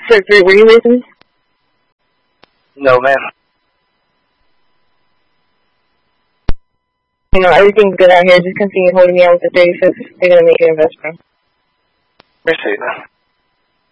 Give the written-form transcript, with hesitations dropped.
So, were you with me? No, ma'am. You know, everything's good out here. Just continue holding me out with the 36. They're going to make you your best friend. Appreciate that.